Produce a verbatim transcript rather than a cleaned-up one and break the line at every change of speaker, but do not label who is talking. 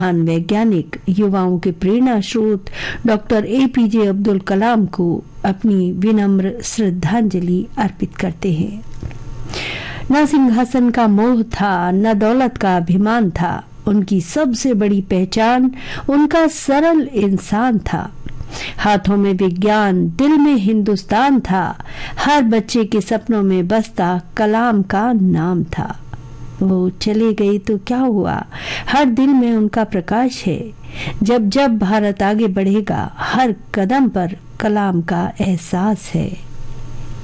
महान वैज्ञानिक, युवाओं के प्रेरणा स्रोत डॉक्टर एपीजे अब्दुल कलाम को अपनी विनम्र श्रद्धांजलि अर्पित करते हैं। न सिंहासन का मोह था, न दौलत का अभिमान था, उनकी सबसे बड़ी पहचान उनका सरल इंसान था। हाथों में विज्ञान, दिल में हिंदुस्तान था, हर बच्चे के सपनों में बसता कलाम का नाम था। वो चले गए तो क्या हुआ, हर दिल में उनका प्रकाश है। जब जब भारत आगे बढ़ेगा, हर कदम पर कलाम का एहसास है।